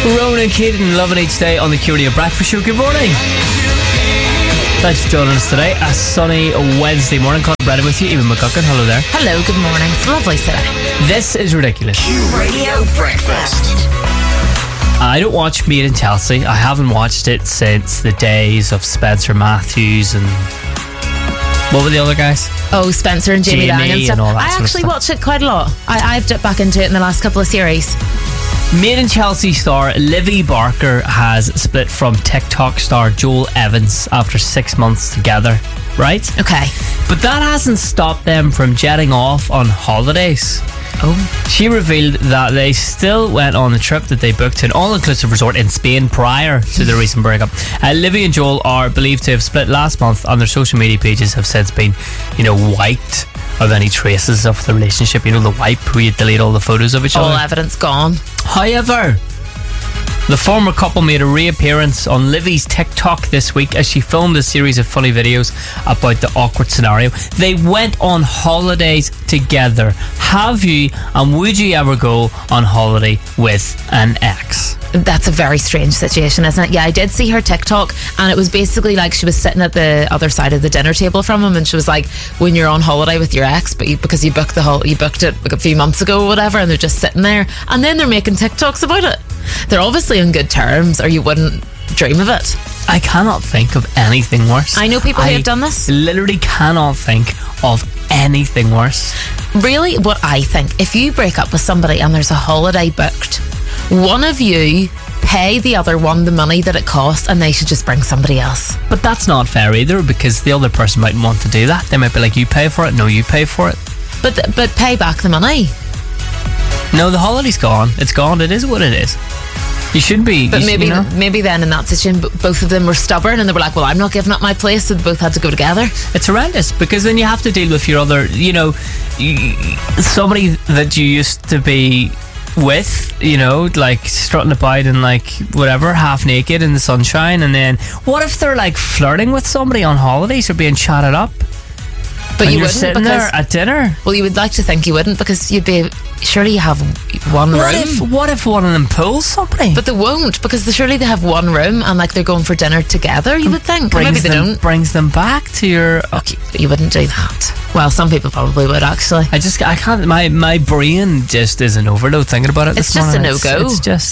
Ronan Keating, loving each day on the Curio Breakfast Show. Good morning. Thanks for joining us today. A sunny Wednesday morning. Colin Brennan with you. Even McGuckin, hello there. Hello, good morning. It's lovely today. This is ridiculous. Q Radio Breakfast. I don't watch Made in Chelsea. I haven't watched it since the days of Spencer Matthews and what were the other guys? Oh, Spencer and Jamie Lang and stuff. And all that I sort of actually stuff. watched it quite a lot. I've dipped back into it in the last couple of series. Made in Chelsea star Livy Barker has split from TikTok star Joel Evans after 6 months together, right? Okay. But that hasn't stopped them from jetting off on holidays. Oh. She revealed that they still went on the trip that they booked to an all-inclusive resort in Spain prior to the recent breakup. Livy and Joel are believed to have split last month, and their social media pages have since been, wiped of any traces of the relationship. You know, the wipe where you delete all the photos of each All other. evidence gone. However, the former couple made a reappearance on Livy's TikTok this week as she filmed a series of funny videos about the awkward scenario. They went on holidays together. Have you and would you ever go on holiday with an ex? That's a very strange situation, isn't it? Yeah, I did see her TikTok, and it was basically like she was sitting at the other side of the dinner table from him, and she was like, when you're on holiday with your ex, but because you booked it like a few months ago or whatever, and they're just sitting there, and then they're making TikToks about it. They're obviously on good terms, or you wouldn't dream of it. I cannot think of anything worse. I know people who have done this. Literally cannot think of anything worse. Really, what I think, if you break up with somebody and there's a holiday booked, one of you pay the other one the money that it costs, and they should just bring somebody else. But that's not fair either, because the other person mightn't want to do that. They might be like, you pay for it. No, you pay for it. But pay back the money. No, the holiday's gone. It's gone. It is what it is. You should be. But maybe then in that situation, both of them were stubborn and they were like, well, I'm not giving up my place, so they both had to go together. It's horrendous, because then you have to deal with your other, somebody that you used to be with, like strutting about and like whatever, half naked in the sunshine, and then what if they're like flirting with somebody on holidays or being chatted up? But you you're wouldn't, sitting there at dinner. Well, you would like to think you wouldn't, because surely you have one room. What if one of them pulls somebody? But they won't, because surely they have one room and like they're going for dinner together, you would think. Maybe they don't. Brings them back to your... Okay, you wouldn't do that. Well, some people probably would, actually. I can't, my brain just is an overload thinking about it. It's just a no-go.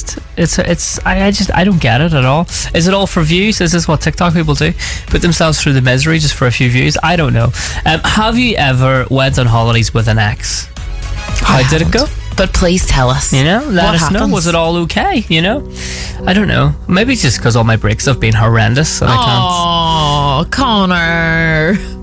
I don't get it at all. Is it all for views? Is this what TikTok people do? Put themselves through the misery just for a few views? I don't know. Have you ever went on holidays with an ex? How did it go? But please tell us. Let us happens? know. Was it all okay? I don't know. Maybe it's just because all my breaks have been horrendous and I can't. Oh, Connor.